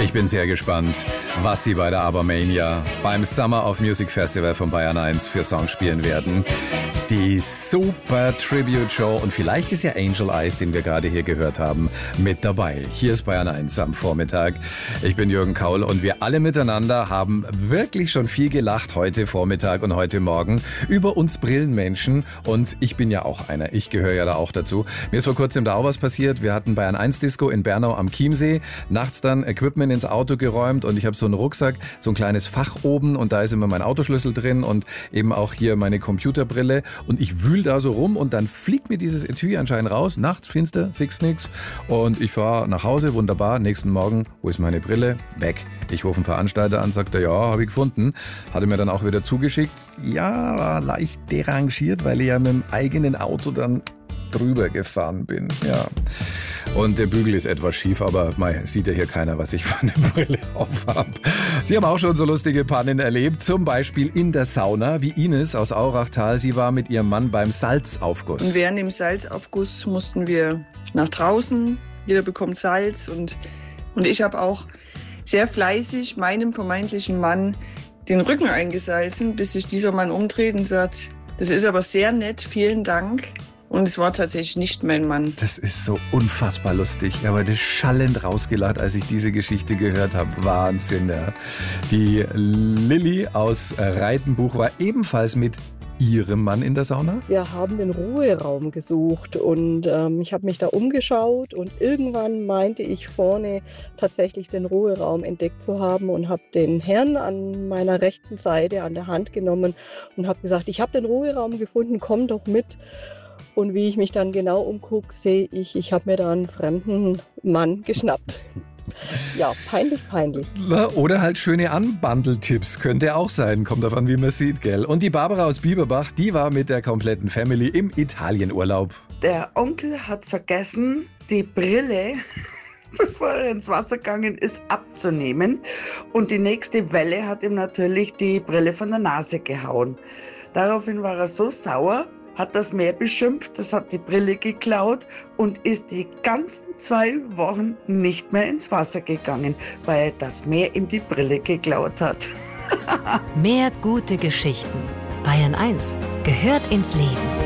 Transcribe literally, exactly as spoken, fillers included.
Ich bin sehr gespannt, was Sie bei der Abermania beim Summer of Music Festival von Bayern eins für Songs spielen werden. Die super Tribute Show und vielleicht ist ja Angel Eyes, den wir gerade hier gehört haben, mit dabei. Hier ist Bayern eins am Vormittag. Ich bin Jürgen Kaul und wir alle miteinander haben wirklich schon viel gelacht heute Vormittag und heute Morgen über uns Brillenmenschen und ich bin ja auch einer. Ich gehöre ja da auch dazu. Mir ist vor kurzem da auch was passiert. Wir hatten Bayern eins Disco in Bernau am Chiemsee. Nachts dann Equipment ins Auto geräumt und ich habe so einen Rucksack, so ein kleines Fach oben und da ist immer mein Autoschlüssel drin und eben auch hier meine Computerbrille. Und ich wühl da so rum und dann fliegt mir dieses Etui anscheinend raus. Nachts, finster, six nix. Und ich fahre nach Hause, wunderbar. Nächsten Morgen, wo ist meine Brille? Weg. Ich rufe einen Veranstalter an, sagt er, ja, habe ich gefunden. Hatte mir dann auch wieder zugeschickt. Ja, war leicht derangiert, weil ich ja mit dem eigenen Auto dann drüber gefahren bin. Ja. Und der Bügel ist etwas schief, aber mei, sieht ja hier keiner, was ich für eine Brille auf habe. Sie haben auch schon so lustige Pannen erlebt, zum Beispiel in der Sauna, wie Ines aus Aurachtal. Sie war mit ihrem Mann beim Salzaufguss. Und während dem Salzaufguss mussten wir nach draußen. Jeder bekommt Salz und, und ich habe auch sehr fleißig meinem vermeintlichen Mann den Rücken eingesalzen, bis sich dieser Mann umdreht und sagt, das ist aber sehr nett, vielen Dank. Und es war tatsächlich nicht mein Mann. Das ist so unfassbar lustig. Ich habe heute schallend rausgelacht, als ich diese Geschichte gehört habe. Wahnsinn, ja. Die Lilly aus Reitenbuch war ebenfalls mit ihrem Mann in der Sauna? Wir haben den Ruheraum gesucht und ähm, ich habe mich da umgeschaut und irgendwann meinte ich vorne tatsächlich den Ruheraum entdeckt zu haben und habe den Herrn an meiner rechten Seite an der Hand genommen und habe gesagt, ich habe den Ruheraum gefunden, komm doch mit. Und wie ich mich dann genau umgucke, sehe ich, ich habe mir da einen fremden Mann geschnappt. Ja, peinlich, peinlich. Oder halt schöne Unbundle-Tipps, könnte auch sein. Kommt davon, wie man sieht, gell? Und die Barbara aus Bieberbach, die war mit der kompletten Family im Italienurlaub. Der Onkel hat vergessen, die Brille, bevor er ins Wasser gegangen ist, abzunehmen. Und die nächste Welle hat ihm natürlich die Brille von der Nase gehauen. Daraufhin war er so sauer, hat das Meer beschimpft, das hat die Brille geklaut und ist die ganzen zwei Wochen nicht mehr ins Wasser gegangen, weil das Meer ihm die Brille geklaut hat. Mehr gute Geschichten. Bayern eins gehört ins Leben.